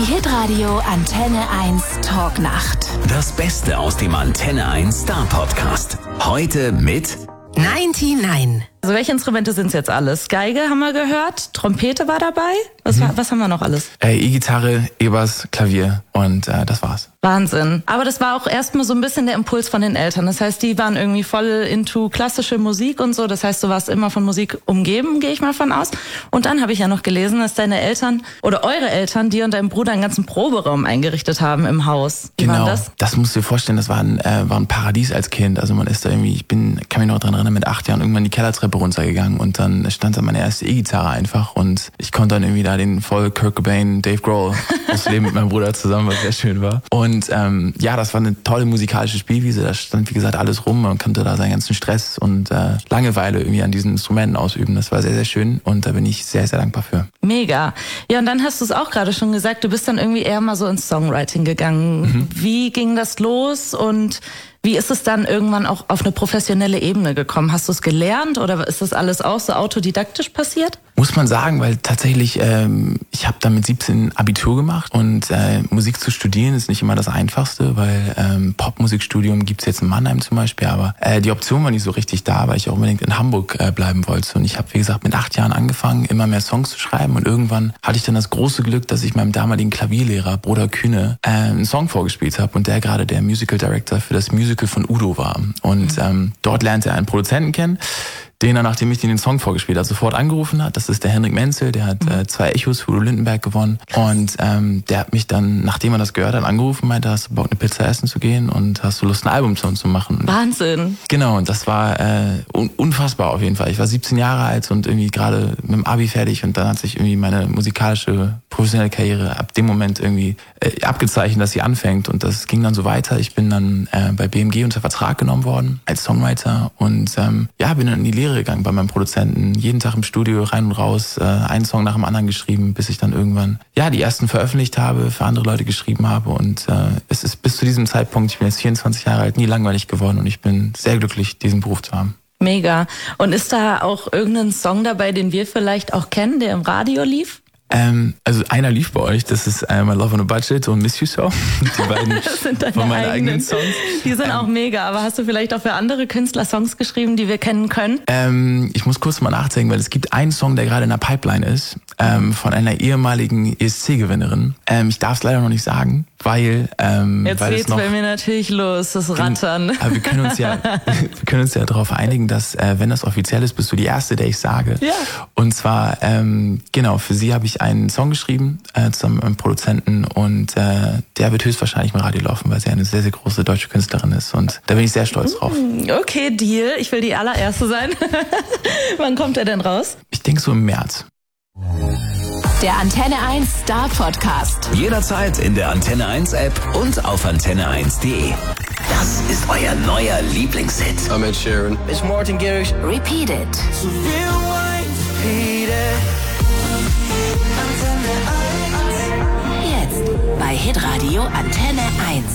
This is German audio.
Die Hitradio Antenne 1 Talknacht. Das Beste aus dem Antenne 1 Star Podcast. Heute mit 99. Also welche Instrumente sind es jetzt alles? Geige haben wir gehört, Trompete war dabei. Was haben wir noch alles? E-Gitarre, E-Bass, Klavier und das war's. Wahnsinn. Aber das war auch erstmal so ein bisschen der Impuls von den Eltern. Das heißt, die waren irgendwie voll into klassische Musik und so. Das heißt, du warst immer von Musik umgeben, gehe ich mal von aus. Und dann habe ich ja noch gelesen, dass deine Eltern oder eure Eltern dir und deinem Bruder einen ganzen Proberaum eingerichtet haben im Haus. Wie war das? Das musst du dir vorstellen, das war ein Paradies als Kind. Also man ist da irgendwie, kann mich noch dran erinnern, mit 8 Jahren irgendwann die Kellertreppe runtergegangen und dann stand da meine erste E-Gitarre einfach und ich konnte dann irgendwie da den voll Kurt Cobain, Dave Grohl ausleben mit meinem Bruder zusammen, was sehr schön war. Und das war eine tolle musikalische Spielwiese, da stand wie gesagt alles rum, man konnte da seinen ganzen Stress und Langeweile irgendwie an diesen Instrumenten ausüben. Das war sehr, sehr schön und da bin ich sehr, sehr dankbar für. Mega. Ja, und dann hast du es auch gerade schon gesagt, du bist dann irgendwie eher mal so ins Songwriting gegangen. Wie ging das los und wie ist es dann irgendwann auch auf eine professionelle Ebene gekommen? Hast du es gelernt oder ist das alles auch so autodidaktisch passiert? Muss man sagen, weil tatsächlich, ich habe dann mit 17 Abitur gemacht und Musik zu studieren ist nicht immer das Einfachste, weil Popmusikstudium gibt's jetzt in Mannheim zum Beispiel, aber die Option war nicht so richtig da, weil ich auch unbedingt in Hamburg bleiben wollte. Und ich habe, wie gesagt, mit 8 Jahren angefangen, immer mehr Songs zu schreiben und irgendwann hatte ich dann das große Glück, dass ich meinem damaligen Klavierlehrer, Bruder Kühne, einen Song vorgespielt habe und der gerade der Musical Director für das Musical von Udo war. Und dort lernte er einen Produzenten kennen, den er, nachdem ich den Song vorgespielt habe, sofort angerufen hat. Das ist der Henrik Menzel, der hat 2 Echos für Udo Lindenberg gewonnen. Und der hat mich dann, nachdem er das gehört hat, angerufen, meinte, hast du Bock, eine Pizza essen zu gehen und hast du Lust, ein Album zu uns zu machen? Wahnsinn. Genau, und das war unfassbar auf jeden Fall. Ich war 17 Jahre alt und irgendwie gerade mit dem Abi fertig und dann hat sich irgendwie meine musikalische, professionelle Karriere ab dem Moment irgendwie abgezeichnet, dass sie anfängt. Und das ging dann so weiter. Ich bin dann bei BMG unter Vertrag genommen worden als Songwriter und bin dann in die Lehre gegangen bei meinem Produzenten. Jeden Tag im Studio rein und raus, einen Song nach dem anderen geschrieben, bis ich dann irgendwann die ersten veröffentlicht habe, für andere Leute geschrieben habe. Und es ist bis zu diesem Zeitpunkt, ich bin jetzt 24 Jahre alt, nie langweilig geworden und ich bin sehr glücklich, diesen Beruf zu haben. Mega. Und ist da auch irgendein Song dabei, den wir vielleicht auch kennen, der im Radio lief? Also einer lief bei euch, das ist My Love on a Budget und Miss You So. Die beiden das sind deine von meinen eigenen Songs. Die sind auch mega, aber hast du vielleicht auch für andere Künstler Songs geschrieben, die wir kennen können? Ich muss kurz mal nachdenken, weil es gibt einen Song, der gerade in der Pipeline ist, von einer ehemaligen ESC-Gewinnerin. Ich darf es leider noch nicht sagen, weil jetzt weil geht's bei mir natürlich los, das Rattern. Aber wir können uns ja darauf einigen, dass wenn das offiziell ist, bist du die Erste, der ich sage. Ja. Und zwar für sie habe ich einen Song geschrieben zusammen mit einem Produzenten und der wird höchstwahrscheinlich im Radio laufen, weil sie eine sehr, sehr große deutsche Künstlerin ist und da bin ich sehr stolz drauf. Okay, Deal. Ich will die allererste sein. Wann kommt er denn raus? Ich denke so im März. Der Antenne 1 Star Podcast. Jederzeit in der Antenne 1 App und auf antenne1.de. Das ist euer neuer Lieblingshit. I'm Ed Sheeran. It's Martin Garrix. Repeat it. Jetzt bei Hitradio Antenne 1.